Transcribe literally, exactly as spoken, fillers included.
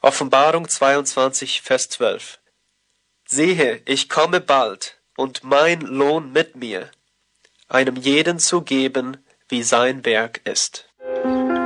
Offenbarung zweiundzwanzig, Vers zwölf. Siehe, ich komme bald, und mein Lohn mit mir, einem jeden zu geben, wie sein Werk ist.